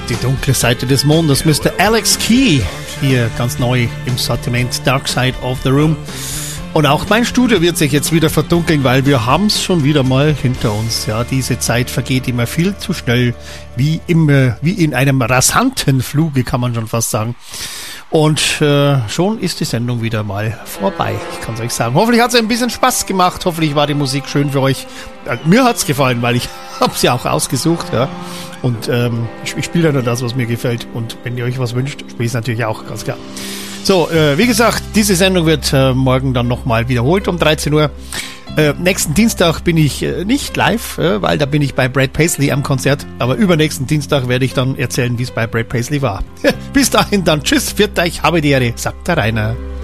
Die dunkle Seite des Mondes, Mr. Alex Key, hier ganz neu im Sortiment Dark Side of the Room. Und auch mein Studio wird sich jetzt wieder verdunkeln, weil wir haben es schon wieder mal hinter uns. Ja, diese Zeit vergeht immer viel zu schnell, wie in einem rasanten Fluge, kann man schon fast sagen. Und schon ist die Sendung wieder mal vorbei. Ich kann es euch sagen. Hoffentlich hat es ein bisschen Spaß gemacht. Hoffentlich war die Musik schön für euch. Mir hat es gefallen, weil ich habe sie auch ausgesucht. Ja. Und ich spiele ja nur das, was mir gefällt. Und wenn ihr euch was wünscht, spiele ich es natürlich auch, ganz klar. So, wie gesagt, diese Sendung wird morgen dann nochmal wiederholt um 13 Uhr. Nächsten Dienstag bin ich nicht live, weil da bin ich bei Brad Paisley am Konzert. Aber übernächsten Dienstag werde ich dann erzählen, wie es bei Brad Paisley war. Bis dahin dann, tschüss, viert euch, habe die Ehre, sagt der Rainer.